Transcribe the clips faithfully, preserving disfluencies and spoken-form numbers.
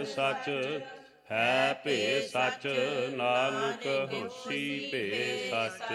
ਸੱਚ, ਹੈ ਭੇ ਸੱਚ, ਨਾਨਕ ਹੋਸੀ ਭੇ ਸੱਚ।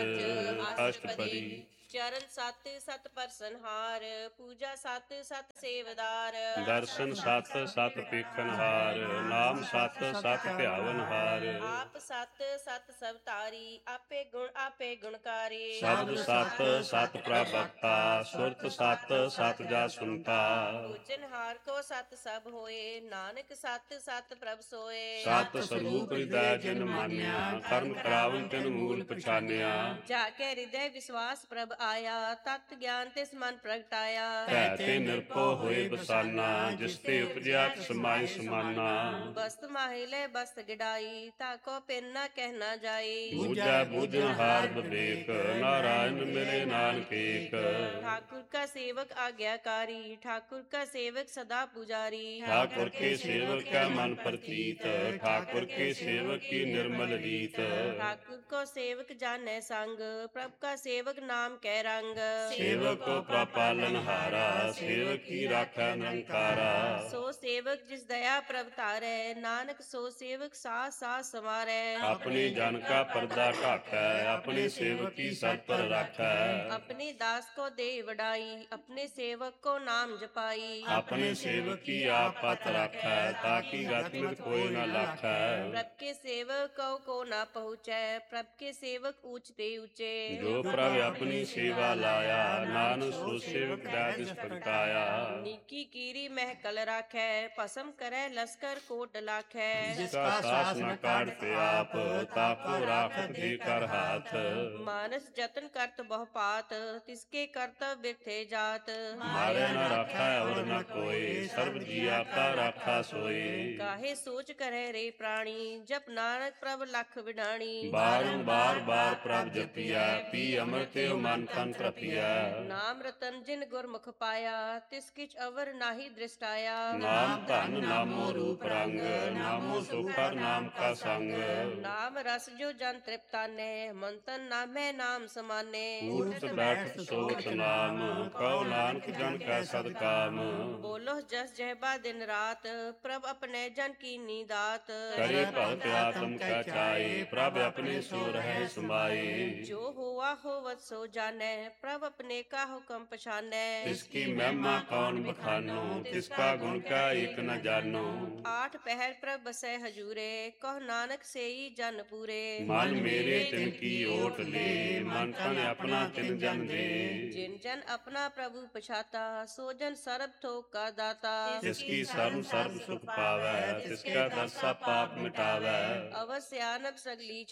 ਅਸ਼ਟਪਦੀ। ਚਰਨ ਸਤ ਸਤ ਪਰਸਨਹਾਰ, ਪੂਜਾ ਸਤ ਸਤ ਸੇਵਦਾਰ। ਦਰਸ਼ਨ ਸਤ ਸਤ ਪੇਖਨਹਾਰ, ਨਾਮ ਸਤ ਸਤ ਧਿਆਵਨਹਾਰ। ਆਪ ਸਤ ਸਤ ਸਭ ਤਾਰੀ, ਆਪੇ ਗੁਣ ਆਪੇ ਗੁਣਕਾਰੀ। ਸ਼ਬਦ ਸਤ ਸਤ ਪ੍ਰਭਤਾ, ਸੁਰਤ ਸਤ ਸਤ ਜਾ ਸੁਨਤਾ। ਭੋਜਨਹਾਰ ਕੋ ਸਤ ਸਭ ਹੋਏ, ਨਾਨਕ ਸਤ ਸਤ ਪ੍ਰਭ ਸੋਏ। ਸਤ ਸਰੂਪ ਹਿਰਦੈ ਜਿਨ ਮਾਨਿਆ, ਕਰਮ ਕਰਾਵਨ ਤਿਨ ਮੂਲ ਪਛਾਨਿਆ। ਜਾ ਕੇ ਹਿਰਦੈ ਵਿਸਵਾਸ ਪ੍ਰਭ ਆਇਆ, ਤਤ ਗਿਆਨ ਤਿਸ ਮਨ ਪ੍ਰਗਟਾਇਆ। ਭੈ ਤੇ ਨਿਰਭਉ ਹੋਏ ਬਸਾਨਾ, ਜਿਸ ਤੇ ਉਪਜਿਆ ਤਿਸ ਮਾਹਿ ਸਮਾਨਾ। ਬਸਤ ਮਾਹਿ ਲੈ ਬਸਤ ਗਿਡਾਈ, ਤਾਕੋ ਪਿਨ ਨ ਕਹਿ ਨ ਜਾਈ। ਬੂਝੈ ਬੂਝਨਹਾਰ ਵਿਵੇਕ, ਨਾਰਾਇਣ ਮਿਲੇ ਨਾਨਕ ਏਕ। ਠਾकुर का सेवक आज्ञाकारी, ठाकुर का सेवक सदा पुजारी। ठाकुर के सेवक का मन प्रतीत, ठाकुर के सेवक की निर्मल रीत। ठाकुर को सेवक जाने संग, प्रभ का सेवक नाम कै रंग। सेवक को प्रपालन हारा, सेवक की राखा निरंकारा। सो सेवक जिस दया प्रभ तारै, नानक सो सेवक सा सा समारै। अपने जन का पर्दा ढाकै, अपने सेवक की सर पर राखै। अपने दास को दे वडाई, अपने सेवक को नाम जपाई। अपने सेवक की आप पत राखै, ताकि गत में कोई न लाखै। प्रभ के सेवक को को न पहुँचै, प्रभ के सेवक ऊंचते ऊंचे। जो प्रभ अपनी सेवा लाया, नानक सो सेवक दैस प्रगटाया। नीकी कीरी महकल राखै, भस्म करे लश्कर कोट लाखै। जिसका सास न काटते आप, ताको राखत दे कर हाथ। मानस जतन करत बहु पात, तिसके कर्तव्य बिरथे जात। मारे न राखा और न कोई, सर्व जिया का राखा सोई। काहे सोच करे रे प्राणी, जप नानक प्रभ लख विडाणी। बारंबार बार प्रभ जपिया, पी अमृत मन तन तृपिया। नाम रतन जिन गुरमुख पाया, तिस किछ अवर नाहि दृष्टाया। नाम धन नामो रूप रंग, नामो सुखर नाम का संग। नाम रस जो जन तृप्ताने, मंतन नामे नाम समाने। उठत बैठत सोत नाम, कहो नानक जन का सदकाम। बोलो जस जहबा दिन रात, प्रभ अपने जन की नीदात। करे भगत आत्म का चाई, प्रभ अपने सो रहे समाई। जो हुआ होवत सो जाने, प्रभ अपने का हुक्म पछाने। इसकी महिमा कौन बखानो, तिसका गुण का एक न जानो। आठ पहर प्रभ बसै हजूरे, कह नानक सेई जन पूरे। मन मेरे तिन की ओट ले, मन तन अपना तिन जन दे। जिन जन अपना प्रभु पछाता, सो जन सर्ब थोक का दाता। जिसकी शरण सर्व सुख पावै, तिसका दसा पाप मिटावै। अवश्य आनब सगली